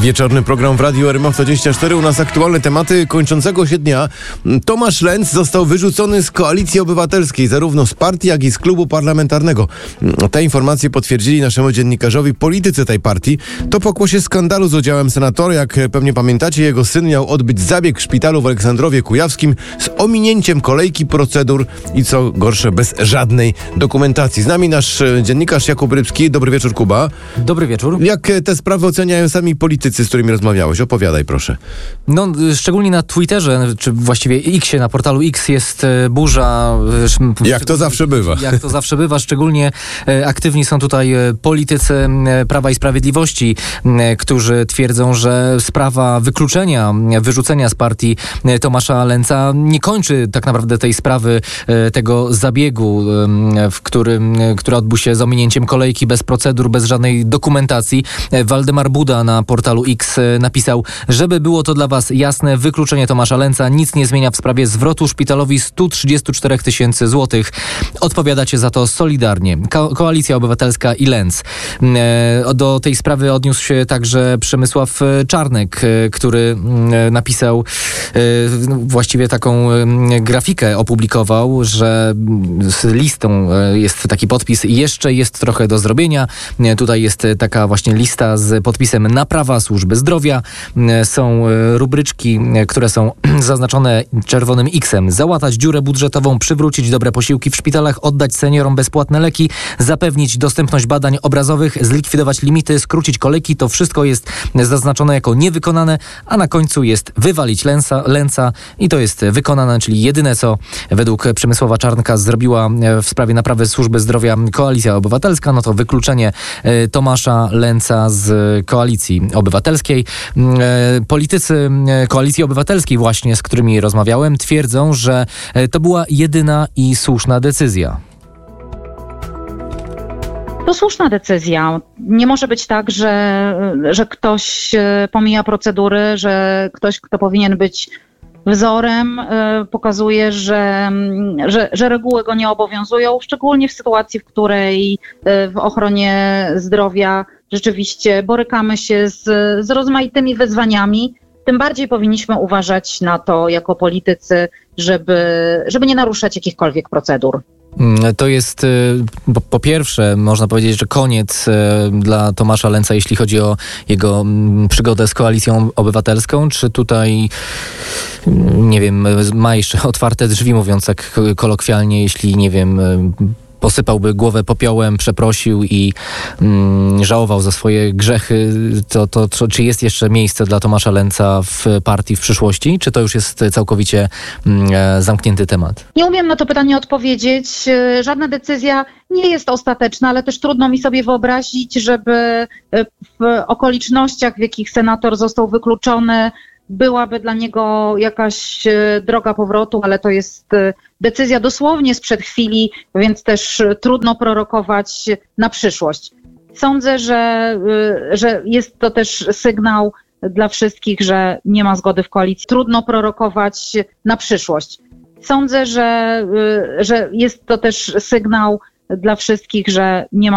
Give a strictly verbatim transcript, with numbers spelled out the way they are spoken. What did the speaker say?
Wieczorny program w Radiu R M F dwadzieścia cztery. U nas aktualne tematy kończącego się dnia. Tomasz Lenz został wyrzucony z Koalicji Obywatelskiej, zarówno z partii, jak i z klubu parlamentarnego. Te informacje potwierdzili naszemu dziennikarzowi politycy tej partii. To pokłosie skandalu z udziałem senatora. Jak pewnie pamiętacie, jego syn miał odbyć zabieg w szpitalu w Aleksandrowie Kujawskim z ominięciem kolejki procedur i co gorsze, bez żadnej dokumentacji. Z nami nasz dziennikarz Jakub Rybski. Dobry wieczór, Kuba. Dobry wieczór. Jak te sprawy oceniają sami politycy, z którymi rozmawiałeś? Opowiadaj, proszę. No, szczególnie na Twitterze, czy właściwie Xie, na portalu X jest burza. Jak to zawsze bywa. Jak to zawsze bywa. Szczególnie aktywni są tutaj politycy Prawa i Sprawiedliwości, którzy twierdzą, że sprawa wykluczenia, wyrzucenia z partii Tomasza Lenza nie kończy tak naprawdę tej sprawy, tego zabiegu, w którym, który odbył się z ominięciem kolejki, bez procedur, bez żadnej dokumentacji. Waldemar Buda na portalu X napisał: żeby było to dla was jasne, wykluczenie Tomasza Lenza nic nie zmienia w sprawie zwrotu szpitalowi sto trzydzieści cztery tysięcy złotych. Odpowiadacie za to solidarnie. Ko- Koalicja Obywatelska i Lenz. Do tej sprawy odniósł się także Przemysław Czarnek, który napisał właściwie taką grafikę, opublikował, że z listą jest taki podpis: jeszcze jest trochę do zrobienia. Tutaj jest taka właśnie lista z podpisem naprawa służby zdrowia. Są rubryczki, które są zaznaczone czerwonym X-em. Załatać dziurę budżetową, przywrócić dobre posiłki w szpitalach, oddać seniorom bezpłatne leki, zapewnić dostępność badań obrazowych, zlikwidować limity, skrócić kolejki. To wszystko jest zaznaczone jako niewykonane, a na końcu jest wywalić Lenza, Lenza i to jest wykonane, czyli jedyne, co według Przemysława Czarnka zrobiła w sprawie naprawy służby zdrowia Koalicja Obywatelska, no to wykluczenie Tomasza Lenza z Koalicji Obywatelskiej. Politycy Koalicji Obywatelskiej właśnie, z którymi rozmawiałem, twierdzą, że to była jedyna i słuszna decyzja. To słuszna decyzja. Nie może być tak, że, że ktoś pomija procedury, że ktoś, kto powinien być wzorem, pokazuje, że, że, że reguły go nie obowiązują, szczególnie w sytuacji, w której w ochronie zdrowia rzeczywiście borykamy się z, z rozmaitymi wyzwaniami. Tym bardziej powinniśmy uważać na to jako politycy, żeby, żeby nie naruszać jakichkolwiek procedur. To jest po, po pierwsze, można powiedzieć, że koniec dla Tomasza Lenza, jeśli chodzi o jego przygodę z Koalicją Obywatelską. Czy tutaj, nie wiem, ma jeszcze otwarte drzwi, mówiąc tak kolokwialnie, jeśli, nie wiem, posypałby głowę popiołem, przeprosił i mm, żałował za swoje grzechy, to, to, to czy jest jeszcze miejsce dla Tomasza Lenza w partii w przyszłości, czy to już jest całkowicie mm, zamknięty temat? Nie umiem na to pytanie odpowiedzieć. Żadna decyzja nie jest ostateczna, ale też trudno mi sobie wyobrazić, żeby w okolicznościach, w jakich senator został wykluczony, byłaby dla niego jakaś droga powrotu, ale to jest decyzja dosłownie sprzed chwili, więc też trudno prorokować na przyszłość. Sądzę, że, że jest to też sygnał dla wszystkich, że nie ma zgody w koalicji. Trudno prorokować na przyszłość. Sądzę, że, że jest to też sygnał dla wszystkich, że nie ma